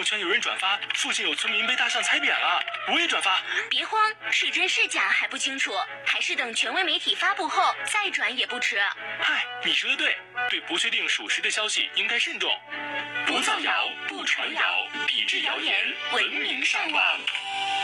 友圈有人转发附近有村民被大象踩扁了，我也转发。 别慌，是真是假还不清楚，还是等权威媒体发布后再转也不迟。 嗨，你说的对，对不确定属实的消息应该慎重， 不造谣，不传谣，抵制谣言，文明上网。